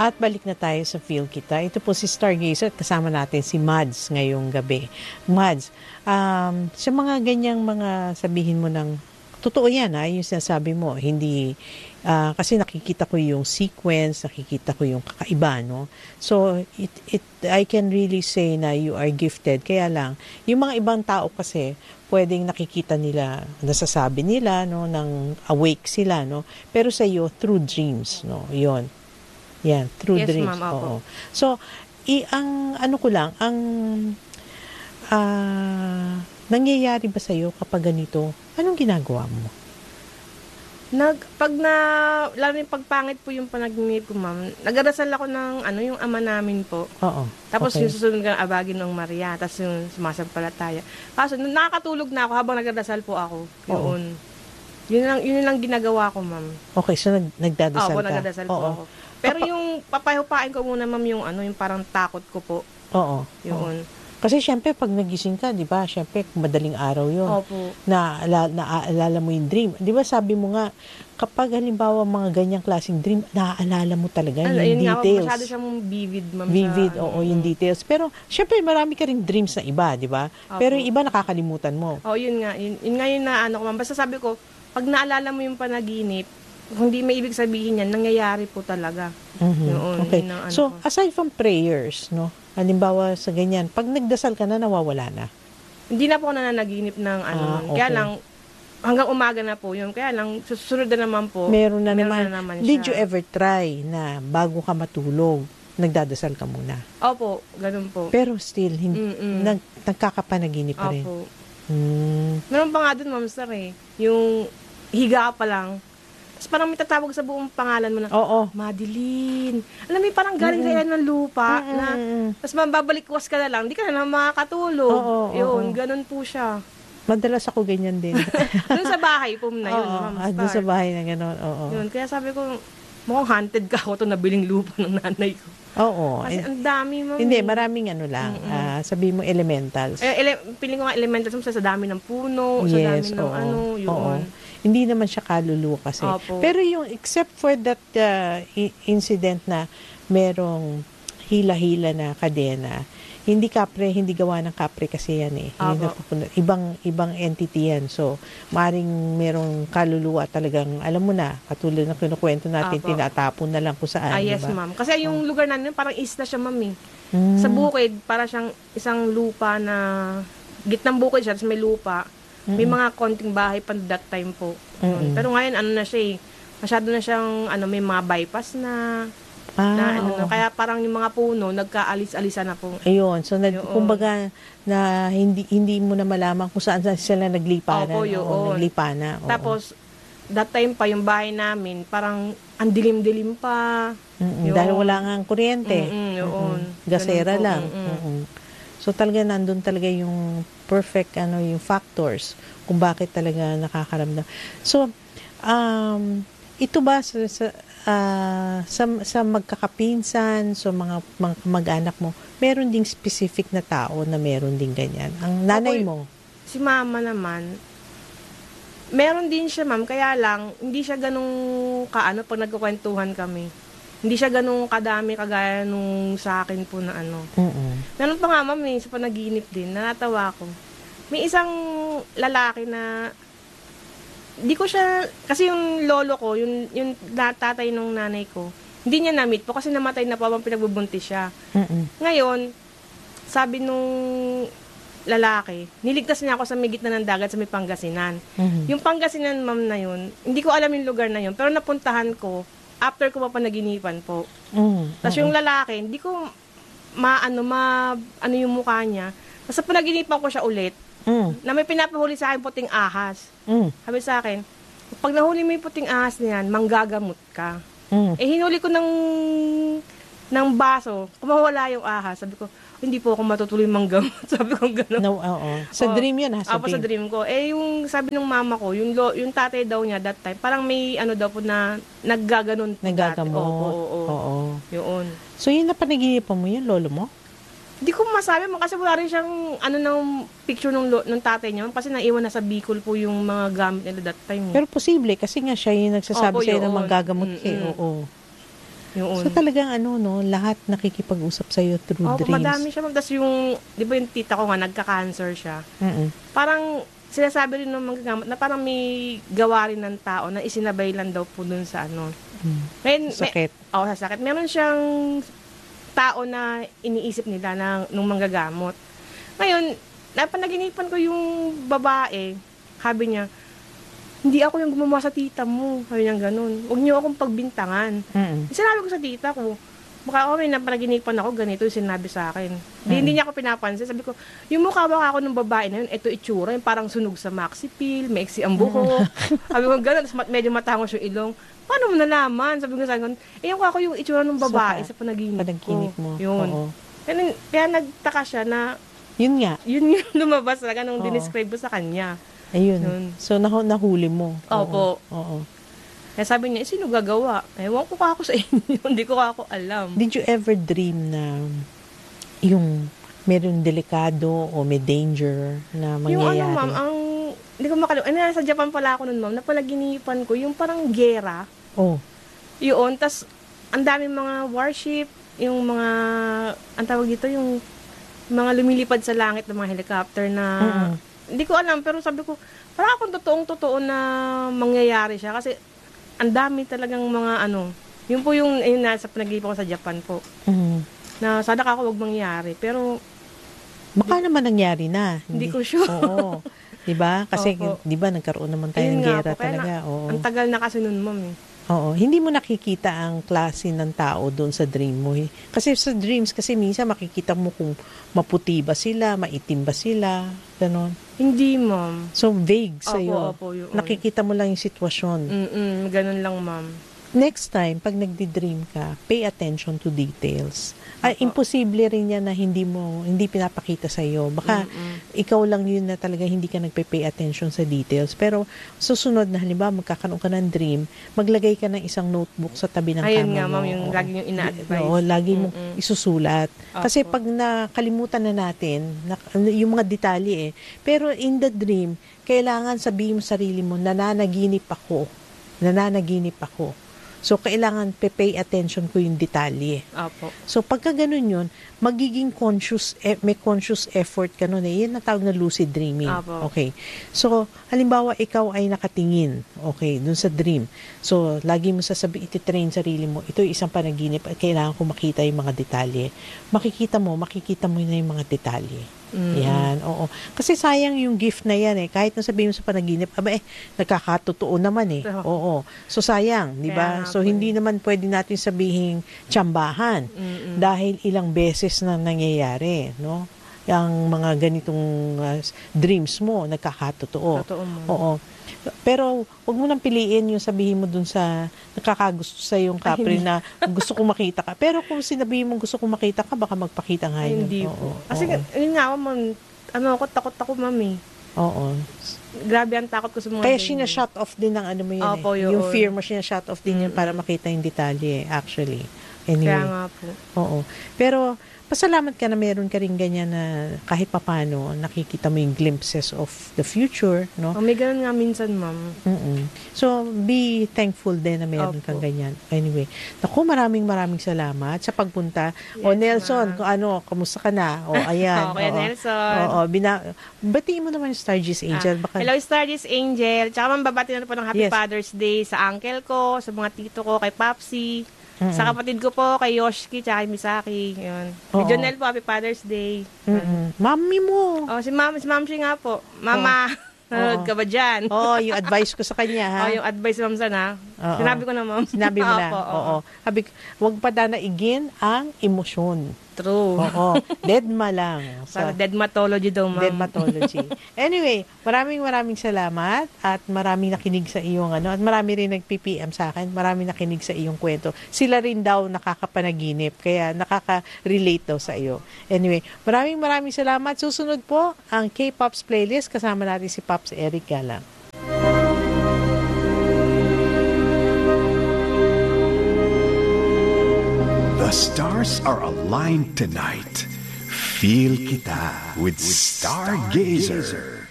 At balik na tayo sa Feel Kita. Ito po si Stargazer at kasama natin si Mads ngayong gabi. Mads, sa mga ganyang mga sabihin mo ng, totoo yan yung sinasabi mo, hindi, kasi nakikita ko yung sequence, nakikita ko yung kakaiba, no? So, I can really say na you are gifted. Kaya lang, yung mga ibang tao kasi, pwedeng nakikita nila, nasasabi nila, no, ng awake sila, no? Pero sa iyo, through dreams, no? Yon. Yan, through Yes, dreams. ma'am, Oo. So, ang ano ko lang, ang nangyayari ba sa'yo kapag ganito, anong ginagawa mo? Lalo yung pagpangit po yung panaginip ko, ma'am, nagdarasal ako ng, yung ama namin po. Oo. Tapos Okay. yung susunod ka abagin ng Maria, tapos yung sumasampalataya. Kaso, nakakatulog na ako habang nagdarasal po ako. Yun. Yun lang ginagawa ko, ma'am. Okay, so nagdadasal Opo, ka? nagdadasal po ako. Pero yung papahupain ko muna, ma'am, yung parang takot ko po. Oo. Yun. Kasi syempre, pag nagising ka, di ba, syempre, madaling araw yun. Opo. Naaalala mo yung dream. Di ba, sabi mo nga, kapag halimbawa mga ganyang klaseng dream, naaalala mo talaga yung Yun details. Nga, masyado siyang vivid, ma'am. Vivid, yung details. Pero, syempre, marami ka rin dreams na iba, di ba? Pero yung iba, nakakalimutan mo. Yun nga. Yun nga yung ko, ma'am. Basta sabi ko, pag naalala mo yung panaginip, hindi may ibig sabihin yan, nangyayari po talaga. Yun, Okay. yun ang So, ko. aside from prayers, no? Halimbawa sa ganyan, pag nagdasal ka na, nawawala na. Hindi na po ako nananaginip ng Okay. Kaya lang, hanggang umaga na po yun. Kaya lang, susunod na naman po. Meron na naman. siya. Did you ever try na bago ka matulog, nagdadasal ka muna? Opo, ganun po. Pero still, nagkakapanaginip pa rin. Opo. Mm. Meron pa nga dun, ma'am, sir, yung higa pa lang. Tapos parang may tatawag sa buong pangalan mo na, Oo. Madeline. Alam mo, parang galing sa ng lupa na, tapos babalik-was ka na lang, hindi ka na makakatulog. Oo, Yun, ganun po siya. Madalas ako ganyan din. Doon sa bahay po na yun, ma'am, Doon sa Star. bahay na gano'n. Oo. Yun, kaya sabi ko, mukhang haunted ka ako ito nabiling lupa ng nanay ko. Oo. Kasi ang dami, ma'am. Hindi, maraming ano lang. Sabi mo elementals. Piling ko nga elemental sa dami ng puno, sa dami ng yun. Oo. Hindi naman siya kaluluwa kasi. Opo. Pero yung, except for that incident na merong hila-hila na kadena, hindi gawa ng kapre kasi yan eh. Hindi ibang entity yan. So, maring merong kaluluwa talagang, alam mo na, katulad ng kinukwento natin, tinatapon na lang kung saan. Yes, diba? ma'am. Kasi yung lugar namin, parang isla siya, ma'am eh. Sa bukid, para siyang isang lupa na, gitnang bukid siya, tapos may lupa. May mga konting bahay pa that time po. Pero ngayon, na siya eh. Masyado na siyang, may mga bypass na. Kaya parang yung mga puno, nagkaalis-alisan na po. Ayun. So, kumbaga, na hindi mo na malaman kung saan sila naglipanan. Opo, yun. Naglipana. Oo. Tapos, that time pa, yung bahay namin, parang ang dilim-dilim pa. Dahil wala nga kuryente. Yun. Gasera Ganun po. lang. So talaga nandun talaga yung perfect yung factors kung bakit talaga nakakaramdam. So ito ba sa magkakapinsan, so mga mag-anak mo, meron ding specific na tao na meron ding ganyan? Ang nanay mo? Si mama naman, meron din siya, ma'am, kaya lang hindi siya ganung pag nagkukwentuhan kami. Hindi siya ganung kadami kagaya nung sa akin po na Meron pa nga, ma'am, sa panaginip din, natatawa ko. May isang lalaki na, di ko siya, kasi yung lolo ko, yung tatay nung nanay ko, hindi niya na-meet po kasi namatay na po habang pinagbubuntis siya. Ngayon, sabi nung lalaki, niligtas niya ako sa may gitna ng dagat sa may Pangasinan. Yung Pangasinan, ma'am, na yun, hindi ko alam yung lugar na yun, pero napuntahan ko, after ko mapanaginipan po. Tapos yung lalaki, hindi ko yung mukha niya. Tapos panaginipan ko siya ulit, na may pinapahuli sa akin puting ahas. Sabi sa akin, pag nahuli mo yung puting ahas niyan, manggagamot ka. Hinuli ko ng baso, kumawala yung ahas. Sabi ko, hindi po ako matutuloy manggamot. Sabi ko gano'n. No, sa dream yan ha? Sa dream ko. Yung sabi ng mama ko, yung tatay daw niya that time, parang may daw po na naggaganon. Naggagamot. Oo. Yun. So yun na panaginipan mo yun, lolo mo? Hindi ko masabi mo kasi wala rin siyang ng picture ng tatay niya kasi naiwan na sa Bicol po yung mga gamit nila that time. Pero posible kasi nga siya yung nagsasabi sa'yo na manggagamot Oo. Yun. So talagang lahat nakikipag-usap sa'yo through Opo, dreams. madami siya, ma'am. Tapos yung, di ba yung tita ko nga, nagka-cancer siya. Parang, sinasabi rin ng manggagamot na parang may gawa rin ng tao na isinabay lang daw po dun sa Sakit. Sa sakit. Meron siyang tao na iniisip nila nung manggagamot. Ngayon, napanaginipan ko yung babae, sabi niya, hindi ako yung gumawa sa tita mo. Sabi niya ganun. Huwag niyo akong pagbintangan. Sinabi ko sa tita ko, baka may napanaginipan ako, ganito yung sinabi sa akin. Hindi niya ako pinapansin. Sabi ko, yung mukha baka ako ng babae na yun, ito itsura, yung parang sunog sa maxi pill, maiksi ang buhok. Sabi ko, ganun, medyo matangos yung ilong. Paano mo nalaman? Sabi ko sa akin, yung ako yung itsura ng babae sa panaginip ko. mo. Yun. Oo. Kaya nagtaka siya na, Yun nga. yun yung lumabas talaga nung dinescribe ko sa kanya. Ayun. Yun. So, nahuli mo. Opo. Oo. Kaya sabi niya, sino gagawa? Ewan ko ako sa inyo. Hindi ko ako alam. Did you ever dream na yung meron delikado o may danger na mangyayari? Yung ma'am, hindi ko makalimutan. Sa Japan pala ako nun, ma'am, napalaginipan ko, yung parang gera. Oh. Yun, tas ang daming mga warship, yung mga, ang tawag dito, yung mga lumilipad sa langit ng mga helicopter na, hindi ko alam, pero sabi ko, parang akong totoong-totoo na mangyayari siya. Kasi, ang dami talagang mga yun po yung nasa panagipan ko sa Japan po. Na sana ako wag mangyari. Pero, baka naman nangyari na. Hindi ko sure. Oo. Diba? Kasi, Opo. diba, nagkaroon naman tayo Ayun ng nga gera po, kaya talaga. Oo. ang tagal na kasi nun, ma'am eh. Oo. Hindi mo nakikita ang klase ng tao doon sa dream mo. Eh. Kasi sa dreams, kasi minsan makikita mo kung maputi ba sila, maitim ba sila, ganon. Hindi, ma'am. So, vague sa'yo. Opo, yun. Nakikita mo lang yung sitwasyon. Ganun lang, ma'am. Next time, pag nagdi-dream ka, pay attention to details. Imposible rin yan na hindi pinapakita sa iyo. Baka ikaw lang yun na talaga hindi ka nagpe-pay attention sa details. Pero susunod na halimbawa magkakaroon ka ng dream, maglagay ka ng isang notebook sa tabi ng Ayun kama nga, mo. ma'am, yung lagi yung ina-advise. Oo, lagi mong isusulat. Kasi Opo. pag nakalimutan na natin, yung mga detalye pero in the dream, kailangan sabihin mo sarili mo, nananaginip ako. So, kailangan pay attention ko yung detalye. Opo. So, pagka ganun yun, magiging may conscious effort ka nun eh. Yan ang tawag na lucid dreaming. Apo. Okay. So, halimbawa, ikaw ay nakatingin, okay, dun sa dream. So, lagi mo ititrain sarili mo, ito yung isang panaginip at kailangan ko makita yung mga detalye. Makikita mo na yung mga detalye. Yan, oo. Kasi sayang yung gift na yan eh. Kahit na sabihin mo sa panaginip, nagkakatotoo naman eh. Oo. So, sayang, di ba? So, hindi naman pwede natin sabihin tsambahan. Dahil ilang beses na nangyayari, no? Yung mga ganitong dreams mo, nagkakatotoo. Totoo mo. Oo. Pero, wag mo nang piliin yung sabihin mo dun sa nakakagusto sa yung kapre na gusto kong makita ka. Pero kung sinabihin mo gusto kong makita ka, baka magpakita nga yun. Hindi Oo, po. Kasi, yun nga, ma'am, takot ako, ma'am eh. Oo. Grabe ang takot ko sa mga Kaya ganyan. sinashut off din ng mo yun Opo, eh. yun. Yung fear mo, sinashut off din yun para makita yung detalye actually. Anyway. Kaya nga po. Oo. Pero, pasalamat ka na meron ka rin ganyan na kahit papano, nakikita mo yung glimpses of the future, no? May ganun nga minsan, ma'am. So, be thankful din na meron Opo. kang ganyan. Anyway, naku, maraming salamat sa pagpunta. Yes, Nelson, kamusta ka na? Ayan. Okay, Nelson. Batiin mo naman yung Stargist Angel. Baka, Hello, Stargist Angel. Tsaka ma'am, babati na po ng Happy Yes. Father's Day sa uncle ko, sa mga tito ko, kay Papsi, sa kapatid ko po, kay Yoshiki, tsaka kay Misaki. Yun. Kay Oo. Jonel po, Happy Father's Day. Mami mo. Si Mamshi nga po. Mama, nanonood ka ba dyan? Yung advice ko sa kanya, ha? Yung advice, ma'am, sana. Oo. Sinabi ko na, ma'am. Sinabi mo na. Opo, Oo. Sabi, huwag pa danaigin ang emosyon. True. Oo. Deadma lang. Para dermatology daw, ma'am. Dermatology. Anyway, maraming salamat at maraming nakinig sa iyong at marami rin nag-PPM sa akin, maraming nakinig sa iyong kwento. Sila rin daw nakakapanaginip, kaya nakaka-relate daw sa iyo. Anyway, maraming salamat. Susunod po ang K-Pops playlist. Kasama natin si Pops Eric Galang. The stars are aligned tonight. Feel kita with Stargazer.